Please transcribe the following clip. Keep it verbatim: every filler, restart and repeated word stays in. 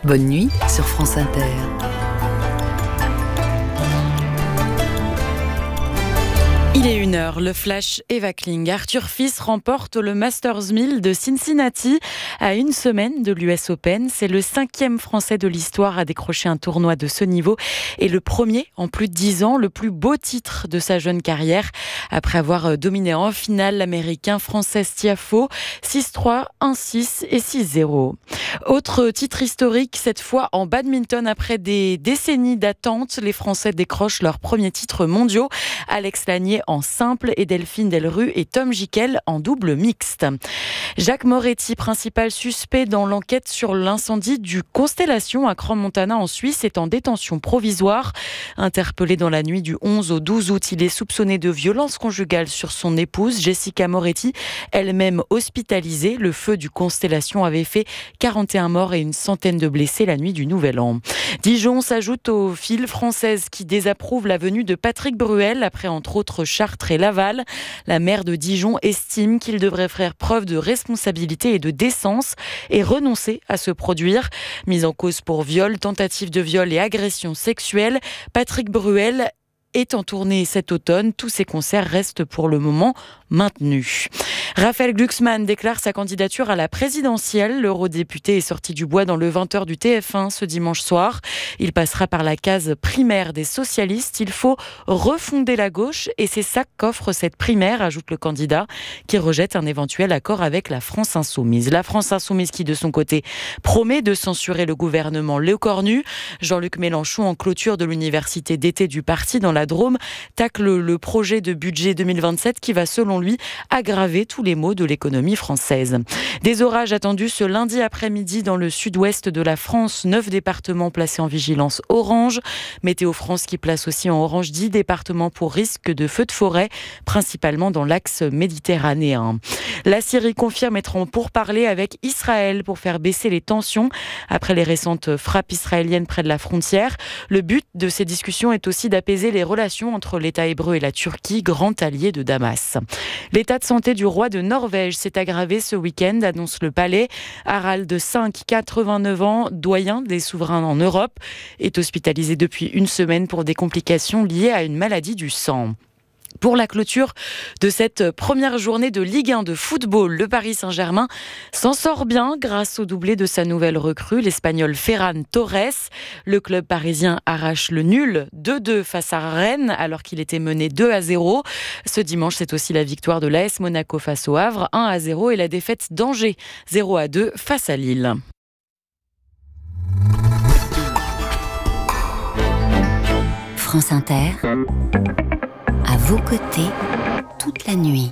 Bonne nuit sur France Inter. Il est une heure, le flash Eva Kling. Arthur Fils remporte le Masters mille de Cincinnati à une semaine de l'U S Open. C'est le cinquième Français de l'histoire à décrocher un tournoi de ce niveau et le premier en plus de dix ans, le plus beau titre de sa jeune carrière. Après avoir dominé en finale l'Américain Frances Tiafoe, six trois, un six et six zéro. Autre titre historique, cette fois en badminton. Après des décennies d'attente, les Français décrochent leurs premiers titres mondiaux. Alex Lanier en simple et Delphine Delrue et Tom Gickel en double mixte. Jacques Moretti, principal suspect dans l'enquête sur l'incendie du Constellation à Crans-Montana en Suisse, est en détention provisoire. Interpellé dans la nuit du onze au douze août, il est soupçonné de violence conjugale sur son épouse, Jessica Moretti, elle-même hospitalisée. Le feu du Constellation avait fait quarante et un morts et une centaine de blessés la nuit du Nouvel An. Dijon s'ajoute aux files françaises qui désapprouvent la venue de Patrick Bruel après entre autres Chartres et Laval. La maire de Dijon estime qu'il devrait faire preuve de responsabilité et de décence et renoncer à se produire. Mis en cause pour viol, tentative de viol et agression sexuelle, Patrick Bruel est en tournée cet automne. Tous ses concerts restent pour le moment maintenus. Raphaël Glucksmann déclare sa candidature à la présidentielle. L'eurodéputé est sorti du bois dans le vingt heures du T F un ce dimanche soir. Il passera par la case primaire des socialistes. Il faut refonder la gauche et c'est ça qu'offre cette primaire, ajoute le candidat, qui rejette un éventuel accord avec la France Insoumise. La France Insoumise qui, de son côté, promet de censurer le gouvernement Lecornu. Jean-Luc Mélenchon, en clôture de l'université d'été du parti dans la Drôme, tacle le projet de budget deux mille vingt-sept qui va, selon lui, aggraver tous les maux de l'économie française. Des orages attendus ce lundi après-midi dans le sud-ouest de la France. Neuf départements placés en vigilance orange. Météo France qui place aussi en orange dix départements pour risque de feux de forêt, principalement dans l'axe méditerranéen. La Syrie confirme être en pourparlers avec Israël pour faire baisser les tensions après les récentes frappes israéliennes près de la frontière. Le but de ces discussions est aussi d'apaiser les relations entre l'État hébreu et la Turquie, grand allié de Damas. L'état de santé du roi de Norvège s'est aggravé ce week-end, annonce le palais. Harald V, quatre-vingt-neuf ans, doyen des souverains en Europe, est hospitalisé depuis une semaine pour des complications liées à une maladie du sang. Pour la clôture de cette première journée de Ligue un de football, le Paris Saint-Germain s'en sort bien grâce au doublé de sa nouvelle recrue, l'Espagnol Ferran Torres. Le club parisien arrache le nul deux deux face à Rennes alors qu'il était mené deux à zéro. Ce dimanche, c'est aussi la victoire de l'A S Monaco face au Havre, un à zéro, et la défaite d'Angers, zéro à deux face à Lille. France Inter, à vos côtés, toute la nuit.